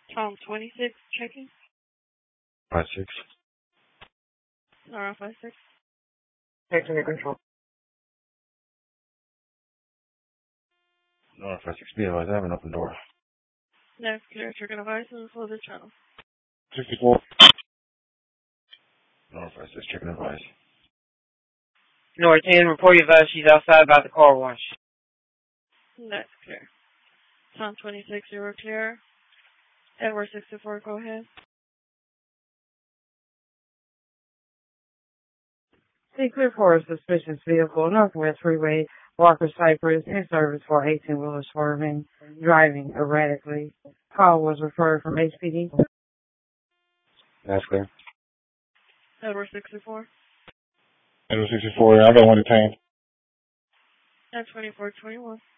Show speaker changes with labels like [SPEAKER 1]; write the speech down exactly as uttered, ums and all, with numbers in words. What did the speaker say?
[SPEAKER 1] Tom twenty-six, checking.
[SPEAKER 2] Five six.
[SPEAKER 1] Nora five six.
[SPEAKER 3] Taking your control.
[SPEAKER 2] Nora five six, be advised, I have an open door.
[SPEAKER 1] Next, clear trigger device and close the channel.
[SPEAKER 2] sixty-four. Nora five six, checking advice.
[SPEAKER 3] Nora ten, report your advice. She's outside about the car wash.
[SPEAKER 1] That's clear. Tom twenty-six, you were clear. Edward sixty-four, go ahead.
[SPEAKER 3] See clear for a suspicious vehicle, Northwest Freeway, Walker Cypress, in service for eighteen-wheeler swerving, driving erratically. Call was referred from H P D.
[SPEAKER 2] That's clear.
[SPEAKER 1] Edward sixty-four.
[SPEAKER 2] Edward sixty-four, I got one detained.
[SPEAKER 1] And twenty-four twenty-one.